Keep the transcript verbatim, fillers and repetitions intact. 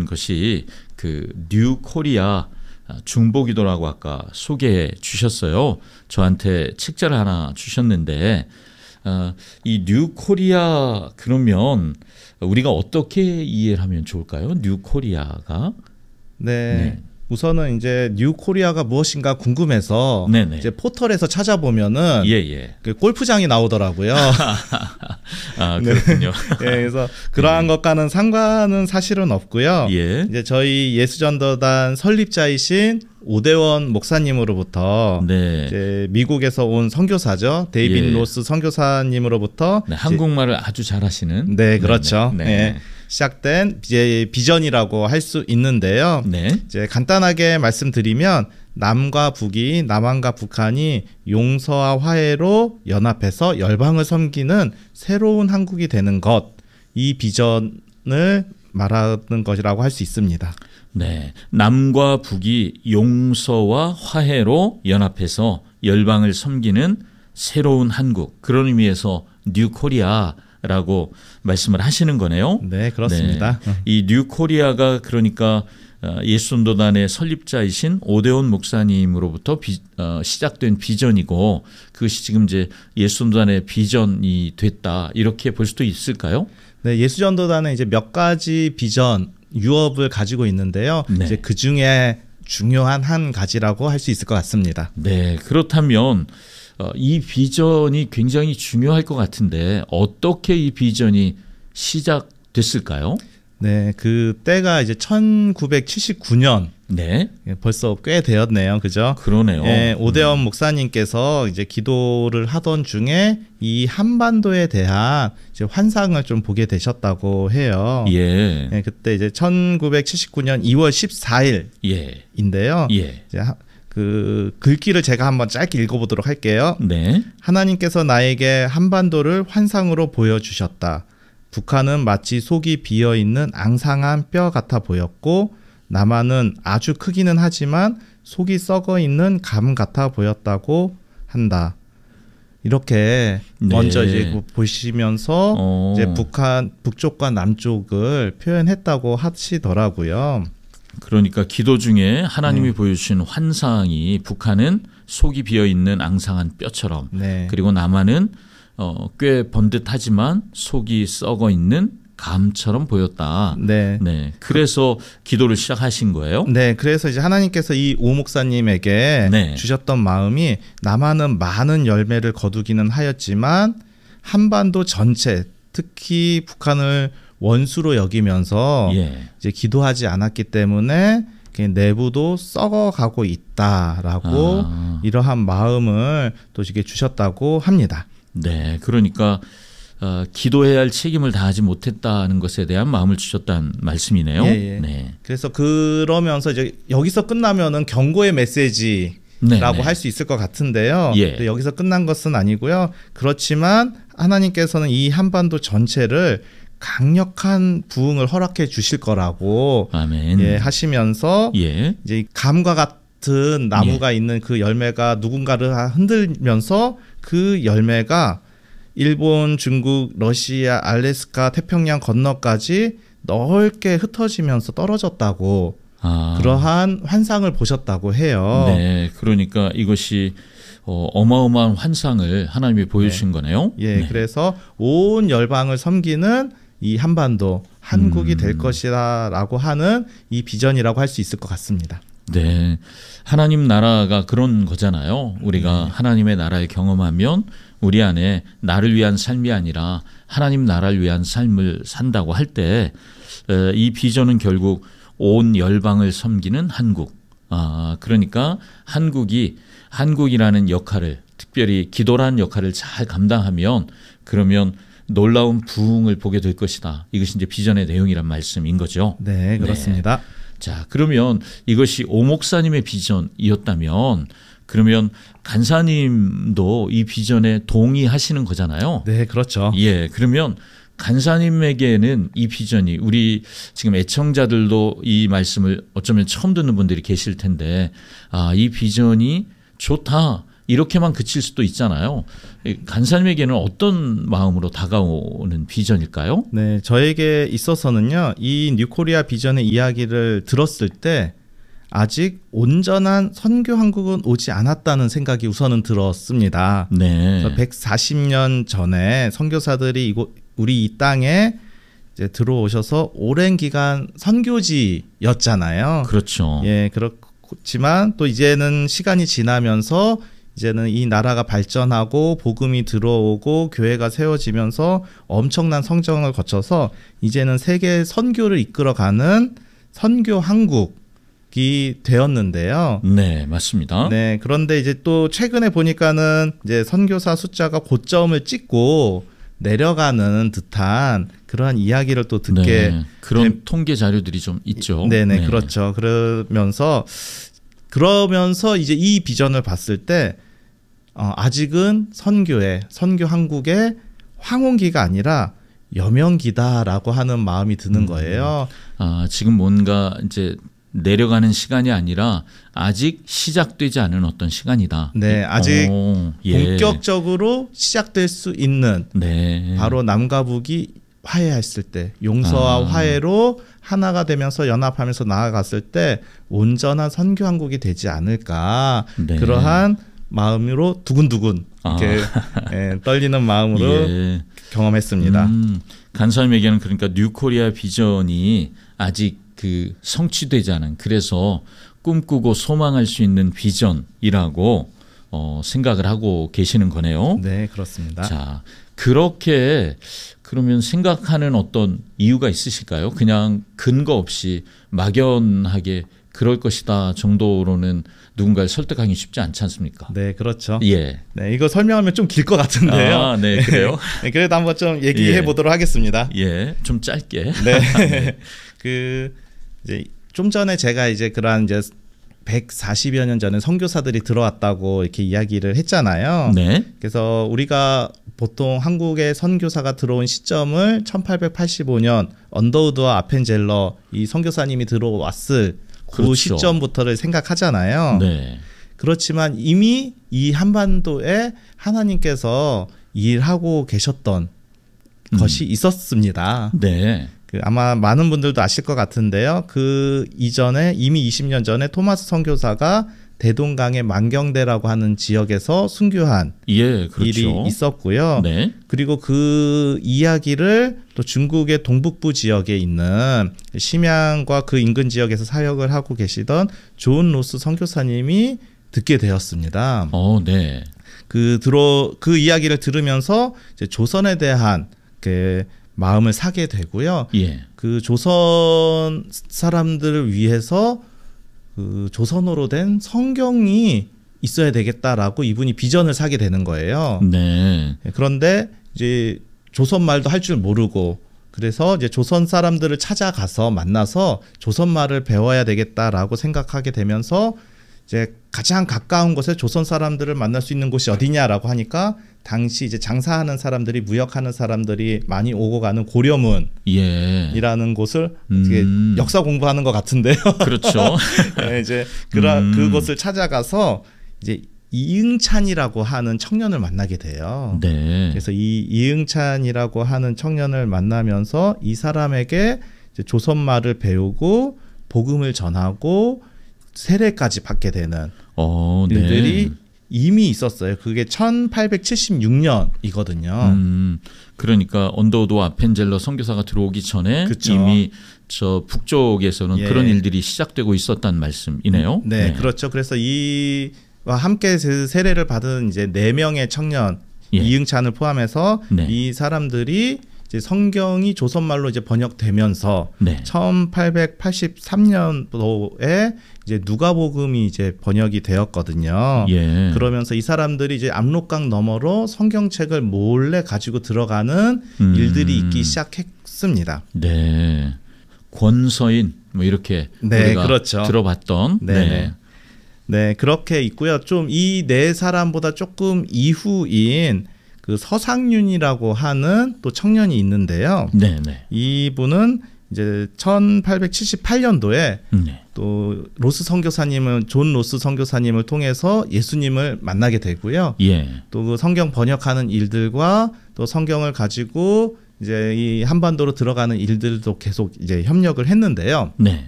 것이 그 뉴 코리아 중보기도라고 아까 소개해 주셨어요. 저한테 책자를 하나 주셨는데 어, 이 뉴 코리아 그러면 우리가 어떻게 이해를 하면 좋을까요? 뉴 코리아가 네. 네. 우선은 이제 뉴 코리아가 무엇인가 궁금해서 네네. 이제 포털에서 찾아보면은 예, 예. 그 골프장이 나오더라고요. 아, 그렇군요. 네. 예, 그래서 그러한 네. 것과는 상관은 사실은 없고요. 예. 이제 저희 예수전도단 설립자이신 오대원 목사님으로부터 네. 이제 미국에서 온 선교사죠. 데이빗 예. 로스 선교사님으로부터 네, 한국말을 아주 잘하시는. 네, 그렇죠. 네. 네. 네. 시작된 이제 비전이라고 할 수 있는데요. 네. 이제 간단하게 말씀드리면 남과 북이 남한과 북한이 용서와 화해로 연합해서 열방을 섬기는 새로운 한국이 되는 것, 이 비전을 말하는 것이라고 할 수 있습니다. 네, 남과 북이 용서와 화해로 연합해서 열방을 섬기는 새로운 한국, 그런 의미에서 뉴 코리아라고 말씀을 하시는 거네요. 네, 그렇습니다. 네, 이 뉴 코리아가 그러니까 예수전도단의 설립자이신 오대원 목사님으로부터 비, 어, 시작된 비전이고 그것이 지금 이제 예수전도단의 비전이 됐다 이렇게 볼 수도 있을까요? 네, 예수전도단은 이제 몇 가지 비전 유업을 가지고 있는데요. 네. 이제 그 중에 중요한 한 가지라고 할 수 있을 것 같습니다. 네, 그렇다면 어, 이 비전이 굉장히 중요할 것 같은데 어떻게 이 비전이 시작됐을까요? 네, 그 때가 이제 천구백칠십구 년. 네. 벌써 꽤 되었네요. 그죠? 그러네요. 네, 오대원 음. 목사님께서 이제 기도를 하던 중에 이 한반도에 대한 이제 환상을 좀 보게 되셨다고 해요. 예. 네, 그때 이제 천구백칠십구 년 이월 십사일인데요. 예. 예. 이제 하, 그 글귀를 제가 한번 짧게 읽어보도록 할게요. 네. 하나님께서 나에게 한반도를 환상으로 보여주셨다. 북한은 마치 속이 비어있는 앙상한 뼈 같아 보였고 남한은 아주 크기는 하지만 속이 썩어있는 감 같아 보였다고 한다. 이렇게 네. 먼저 이제 보시면서 어. 이제 북한 북쪽과 남쪽을 표현했다고 하시더라고요. 그러니까 기도 중에 하나님이 네. 보여주신 환상이 북한은 속이 비어있는 앙상한 뼈처럼 네. 그리고 남한은 어, 꽤 번듯하지만 속이 썩어 있는 감처럼 보였다. 네. 네. 그래서 기도를 시작하신 거예요? 네. 그래서 이제 하나님께서 이 오 목사님에게 네. 주셨던 마음이 남한은 많은 열매를 거두기는 하였지만 한반도 전체, 특히 북한을 원수로 여기면서 예. 이제 기도하지 않았기 때문에 내부도 썩어가고 있다라고 아. 이러한 마음을 또 이게 주셨다고 합니다. 네, 그러니까 어, 기도해야 할 책임을 다하지 못했다는 것에 대한 마음을 주셨다는 말씀이네요. 예, 예. 네. 그래서 그러면서 이제 여기서 끝나면은 경고의 메시지라고 할 수 있을 것 같은데요. 예. 여기서 끝난 것은 아니고요. 그렇지만 하나님께서는 이 한반도 전체를 강력한 부흥을 허락해 주실 거라고 아멘. 예, 하시면서 예. 이제 감과 같은 나무가 예. 있는 그 열매가 누군가를 흔들면서 그 열매가 일본, 중국, 러시아, 알래스카, 태평양 건너까지 넓게 흩어지면서 떨어졌다고 아. 그러한 환상을 보셨다고 해요. 네, 그러니까 이것이 어, 어마어마한 환상을 하나님이 보여주신 네. 거네요. 예, 네. 그래서 온 열방을 섬기는 이 한반도, 한국이 음. 될 것이라고 하는 이 비전이라고 할 수 있을 것 같습니다. 네, 하나님 나라가 그런 거잖아요. 우리가 네. 하나님의 나라를 경험하면 우리 안에 나를 위한 삶이 아니라 하나님 나라를 위한 삶을 산다고 할 때 이 비전은 결국 온 열방을 섬기는 한국. 아, 그러니까 한국이 한국이라는 역할을 특별히 기도라는 역할을 잘 감당하면 그러면 놀라운 부흥을 보게 될 것이다. 이것이 이제 비전의 내용이란 말씀인 거죠. 네, 그렇습니다. 네. 자, 그러면 이것이 오 목사님의 비전이었다면 그러면 간사님도 이 비전에 동의하시는 거잖아요. 네, 그렇죠. 예, 그러면 간사님에게는 이 비전이 우리 지금 애청자들도 이 말씀을 어쩌면 처음 듣는 분들이 계실 텐데 아, 이 비전이 좋다. 이렇게만 그칠 수도 있잖아요. 간사님에게는 어떤 마음으로 다가오는 비전일까요? 네, 저에게 있어서는요, 이 뉴코리아 비전의 이야기를 들었을 때 아직 온전한 선교 한국은 오지 않았다는 생각이 우선은 들었습니다. 네. 백사십 년 전에 선교사들이 이곳 우리 이 땅에 이제 들어오셔서 오랜 기간 선교지였잖아요. 그렇죠. 예, 그렇지만 또 이제는 시간이 지나면서 이제는 이 나라가 발전하고 복음이 들어오고 교회가 세워지면서 엄청난 성장을 거쳐서 이제는 세계 선교를 이끌어가는 선교 한국 이 되었는데요. 네, 맞습니다. 네, 그런데 이제 또 최근에 보니까는 이제 선교사 숫자가 고점을 찍고 내려가는 듯한 그러한 이야기를 또 듣게 네, 그런 되... 통계 자료들이 좀 있죠. 네네, 네. 그렇죠. 그러면서 그러면서 이제 이 비전을 봤을 때 어, 아직은 선교의 선교 한국의 황혼기가 아니라 여명기다라고 하는 마음이 드는 음. 거예요. 아, 지금 뭔가 이제 내려가는 시간이 아니라 아직 시작되지 않은 어떤 시간이다. 네, 아직 오, 예. 본격적으로 시작될 수 있는 네. 바로 남과 북이 화해했을 때 용서와 아. 화해로 하나가 되면서 연합하면서 나아갔을 때 온전한 선교 한국이 되지 않을까. 네. 그러한 마음으로 두근두근 이렇게 아. 예, 떨리는 마음으로 예. 경험했습니다. 음, 간사님에게는 그러니까 뉴코리아 비전이 아직 그 성취되지 않은, 그래서 꿈꾸고 소망할 수 있는 비전이라고 어, 생각을 하고 계시는 거네요. 네, 그렇습니다. 자, 그렇게 그러면 생각하는 어떤 이유가 있으실까요? 그냥 근거 없이 막연하게 그럴 것이다 정도로는 누군가를 설득하기 쉽지 않지 않습니까? 네, 그렇죠. 예. 네, 이거 설명하면 좀 길 것 같은데요. 아, 네, 그래요? 네, 그래도 한번 좀 얘기해 예. 보도록 하겠습니다. 예, 좀 짧게. 네, 그 이제 좀 전에 제가 이제 그러한 이제 백사십여 년 전에 선교사들이 들어왔다고 이렇게 이야기를 했잖아요. 네. 그래서 우리가 보통 한국의 선교사가 들어온 시점을 천팔백팔십오 년 언더우드와 아펜젤러 이 선교사님이 들어왔을 그 그렇죠. 시점부터를 생각하잖아요. 네. 그렇지만 이미 이 한반도에 하나님께서 일하고 계셨던 음. 것이 있었습니다. 네. 그 아마 많은 분들도 아실 것 같은데요. 그 이전에 이미 이십 년 전에 토마스 선교사가 대동강의 만경대라고 하는 지역에서 순교한 예, 그렇죠. 일이 있었고요. 네. 그리고 그 이야기를 또 중국의 동북부 지역에 있는 심양과 그 인근 지역에서 사역을 하고 계시던 존 로스 선교사님이 듣게 되었습니다. 어, 네. 그 들어 그 이야기를 들으면서 이제 조선에 대한 그 마음을 사게 되고요. 예. 그 조선 사람들을 위해서 그 조선어로 된 성경이 있어야 되겠다라고 이분이 비전을 사게 되는 거예요. 네. 그런데 이제 조선 말도 할 줄 모르고 그래서 이제 조선 사람들을 찾아가서 만나서 조선 말을 배워야 되겠다라고 생각하게 되면서 이제 가장 가까운 곳에 조선 사람들을 만날 수 있는 곳이 어디냐라고 하니까 당시 이제 장사하는 사람들이 무역하는 사람들이 많이 오고 가는 고려문이라는 예. 곳을 음. 역사 공부하는 것 같은데요. 그렇죠. 네, 이제 그라, 음. 그곳을 찾아가서 이제 이응찬이라고 하는 청년을 만나게 돼요. 네. 그래서 이 이응찬이라고 하는 청년을 만나면서 이 사람에게 이제 조선말을 배우고 복음을 전하고 세례까지 받게 되는 어, 네. 일들이 이미 있었어요. 그게 천팔백칠십육 년이거든요. 음, 그러니까 언더우드 아펜젤러 선교사가 들어오기 전에 그쵸. 이미 저 북쪽에서는 예. 그런 일들이 시작되고 있었단 말씀이네요. 네, 네. 그렇죠. 그래서 이와 함께 세례를 받은 이제 네 명의 청년 예. 이응찬을 포함해서 네. 이 사람들이 이제 성경이 조선말로 이제 번역되면서 네. 천팔백팔십삼 년도에 이제 누가복음이 이제 번역이 되었거든요. 예. 그러면서 이 사람들이 이제 압록강 너머로 성경책을 몰래 가지고 들어가는 음. 일들이 있기 시작했습니다. 네. 권서인 뭐 이렇게 네, 우리가 그렇죠. 들어봤던 네네. 네. 네, 그렇게 있고요. 좀 이 네 사람보다 조금 이후인 그 서상윤이라고 하는 또 청년이 있는데요. 네, 네. 이분은 이제 천팔백칠십팔 년도에 네. 또 로스 선교사님은 존 로스 선교사님을 통해서 예수님을 만나게 되고요. 예. 또 그 성경 번역하는 일들과 또 성경을 가지고 이제 이 한반도로 들어가는 일들도 계속 이제 협력을 했는데요. 네.